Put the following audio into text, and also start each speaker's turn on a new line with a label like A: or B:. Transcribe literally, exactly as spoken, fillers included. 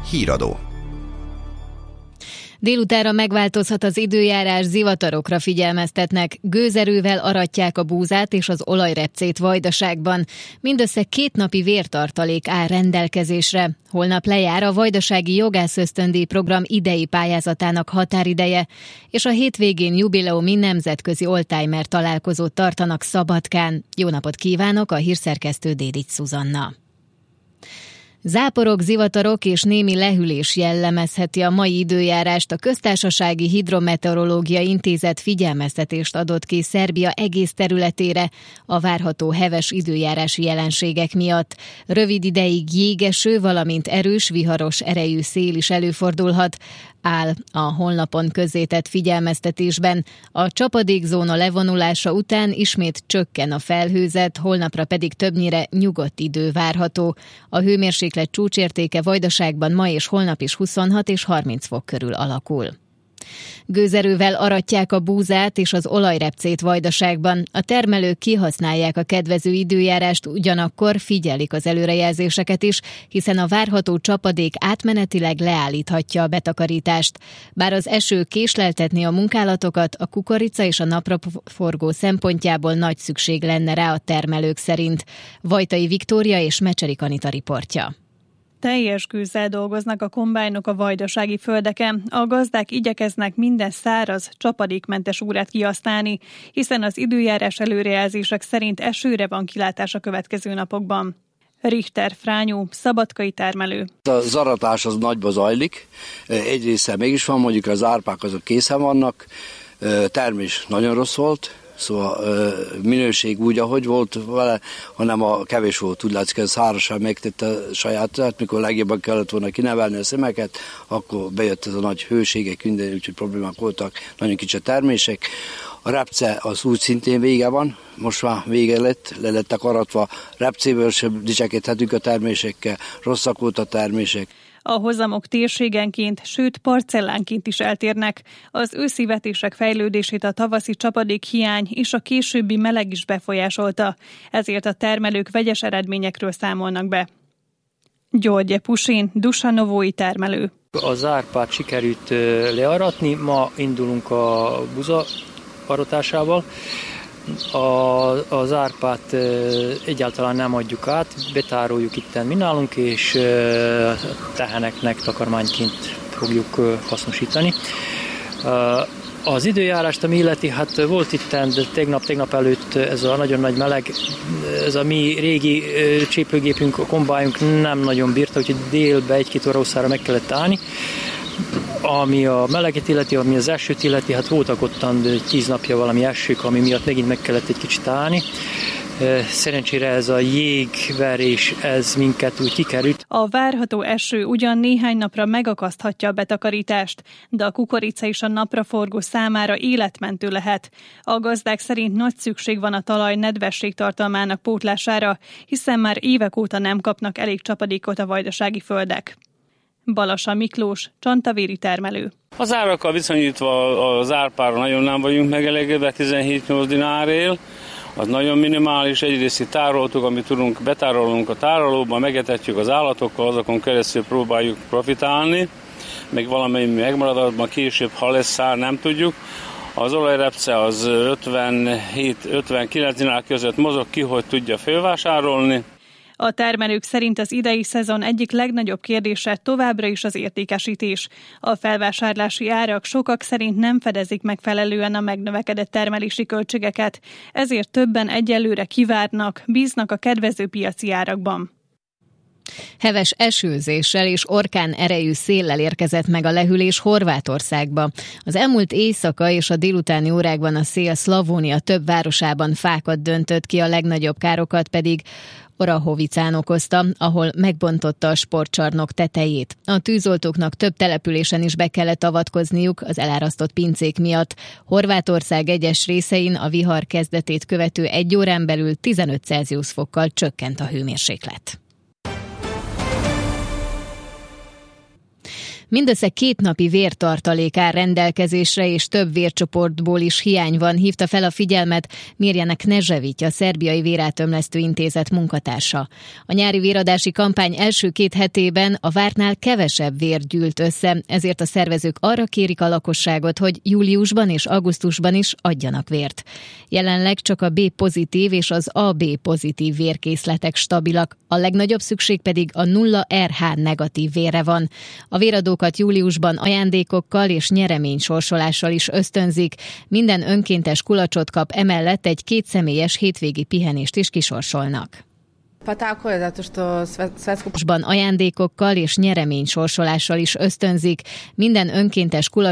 A: Híradó.
B: Délutánra megváltozhat az időjárás, zivatarokra figyelmeztetnek, gőzerővel aratják a búzát és az olajrepcét Vajdaságban. Mindössze két napi vértartalék áll rendelkezésre. Holnap lejár a Vajdasági Jogászösztöndíj program idei pályázatának határideje, és a hétvégén jubileumi nemzetközi oldtimer találkozót tartanak Szabadkán. Jó napot kívánok, a hírszerkesztő Dédics Szuzanna. Záporok, zivatarok és némi lehűlés jellemezheti a mai időjárást. A Köztársasági Hidrometeorológiai Intézet figyelmeztetést adott ki Szerbia egész területére a várható heves időjárási jelenségek miatt. Rövid ideig jégeső, valamint erős, viharos erejű szél is előfordulhat, áll a honlapon közzétett figyelmeztetésben. A csapadékzóna levonulása után ismét csökken a felhőzet, holnapra pedig többnyire nyugodt idő várható. A hőmérséklet csúcsértéke Vajdaságban ma és holnap is huszonhat és harminc fok körül alakul. Gőzerővel aratják a búzát és az olajrepcét Vajdaságban. A termelők kihasználják a kedvező időjárást, ugyanakkor figyelik az előrejelzéseket is, hiszen a várható csapadék átmenetileg leállíthatja a betakarítást. Bár az eső késleltetné a munkálatokat, a kukorica és a napraforgó szempontjából nagy szükség lenne rá a termelők szerint. Vajtai Viktória és Mecserik Anita riportja.
C: Teljes gőzzel dolgoznak a kombájnok a vajdasági földeken. A gazdák igyekeznek minden száraz, csapadékmentes órát kihasználni, hiszen az időjárás előrejelzések szerint esőre van kilátás a következő napokban. Richter Frányó, szabadkai termelő.
D: Az aratás az nagyba zajlik, egy része mégis van, mondjuk az árpák azok készen vannak, termés nagyon rossz volt, szóval minőség úgy, ahogy volt vele, hanem a kevés volt, úgy látszik, ez szárasan megtette a sajátját, mikor legjobban kellett volna kinevelni a szemeket, akkor bejött ez a nagy hőségek, minden, úgyhogy problémák voltak, nagyon kicsi a termések. A repce az úgy szintén vége van, most már vége lett, le lettek aratva, repcéből sem dicsekedhetünk a termésekkel, rosszak volt a termések.
C: A hozamok térségenként, sőt parcellánként is eltérnek. Az őszi vetések fejlődését a tavaszi csapadék hiány és a későbbi meleg is befolyásolta, ezért a termelők vegyes eredményekről számolnak be. Györgye Pusin, Dusanovói termelő.
E: Az árpát sikerült learatni, ma indulunk a buza aratásával. A, az árpát e, egyáltalán nem adjuk át, betároljuk itten mi nálunk, és e, teheneknek takarmányként fogjuk e, hasznosítani. E, az időjárást, ami illeti, hát volt itten tegnap, tegnap előtt ez a nagyon nagy meleg, ez a mi régi e, csépőgépünk, a kombájunk nem nagyon bírta, úgyhogy délbe egy-két óra hosszára meg kellett állni. Ami a meleget illeti, ami az esőt illeti, hát voltak ottan tíz napja valami esők, ami miatt megint meg kellett egy kicsit állni. Szerencsére ez a jégverés, ez minket úgy kikerült.
C: A várható eső ugyan néhány napra megakaszthatja a betakarítást, de a kukorica és a napraforgó számára életmentő lehet. A gazdák szerint nagy szükség van a talaj nedvesség tartalmának pótlására, hiszen már évek óta nem kapnak elég csapadékot a vajdasági földek. Balassa Miklós, csantavéri termelő.
F: Az árakkal viszonyítva az árpára nagyon nem vagyunk megelégedve, tizenhét-nyolc dinárért. Az nagyon minimális, egyrészt itt tároltuk, amit tudunk, betárolunk a tárolóban, megetetjük az állatokkal, azokon keresztül próbáljuk profitálni, még valamely megmaradatban később, ha lesz szár, nem tudjuk. Az olajrepce az ötvenhét-ötvenkilenc dinár között mozog ki, hogy tudja fölvásárolni.
C: A termelők szerint az idei szezon egyik legnagyobb kérdése továbbra is az értékesítés. A felvásárlási árak sokak szerint nem fedezik megfelelően a megnövekedett termelési költségeket, ezért többen egyelőre kivárnak, bíznak a kedvező piaci árakban.
B: Heves esőzéssel és orkán erejű széllel érkezett meg a lehűlés Horvátországba. Az elmúlt éjszaka és a délutáni órákban a szél Szlavónia több városában fákat döntött ki, a legnagyobb károkat pedig Orahovicán okozta, ahol megbontotta a sportcsarnok tetejét. A tűzoltóknak több településen is be kellett avatkozniuk az elárasztott pincék miatt. Horvátország egyes részein a vihar kezdetét követő egy órán belül tizenöt Celsius fokkal csökkent a hőmérséklet. Mindössze két napi vértartalék áll rendelkezésre, és több vércsoportból is hiány van, hívta fel a figyelmet Mirjana Knežević, a Szerbiai Vérátömlesztő Intézet munkatársa. A nyári véradási kampány első két hetében a vártnál kevesebb vér gyűlt össze, ezért a szervezők arra kérik a lakosságot, hogy júliusban és augusztusban is adjanak vért. Jelenleg csak a B-pozitív és az á bé-pozitív vérkészletek stabilak, a legnagyobb szükség pedig a nulla er há negatív vérre van. A véradókat júliusban ajándékokkal és nyereménysorsolással is ösztönzik. Minden önkéntes kulacsot kap, emellett egy kétszemélyes hétvégi pihenést is kisorsolnak. Ajándékokkal és nyereménysorsolással is ösztönzik. Minden önkéntes kulacsot